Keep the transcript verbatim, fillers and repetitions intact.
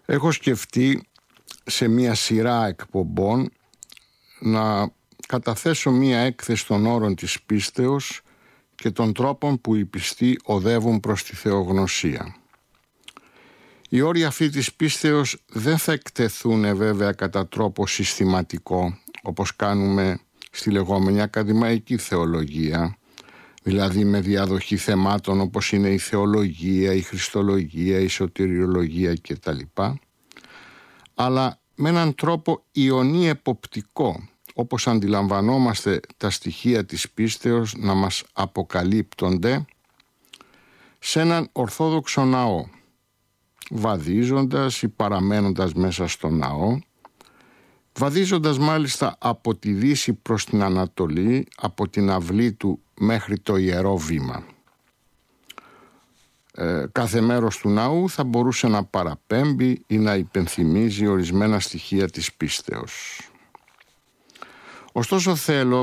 Έχω σκεφτεί σε μία σειρά εκπομπών να καταθέσω μία έκθεση των όρων της πίστεως και των τρόπων που οι πιστοί οδεύουν προς τη θεογνωσία. Οι όροι αυτοί της πίστεως δεν θα εκτεθούν βέβαια κατά τρόπο συστηματικό, όπως κάνουμε στη λεγόμενη ακαδημαϊκή θεολογία, δηλαδή με διαδοχή θεμάτων όπως είναι η θεολογία, η χριστολογία, η σωτηριολογία κτλ. Αλλά με έναν τρόπο ιονή εποπτικό, όπως αντιλαμβανόμαστε τα στοιχεία της πίστεως να μας αποκαλύπτονται σε έναν ορθόδοξο ναό, βαδίζοντας ή παραμένοντας μέσα στο ναό, βαδίζοντας μάλιστα από τη δύση προς την Ανατολή, από την αυλή του μέχρι το ιερό βήμα. Ε, κάθε μέρος του ναού θα μπορούσε να παραπέμπει ή να υπενθυμίζει ορισμένα στοιχεία της πίστεως. Ωστόσο θέλω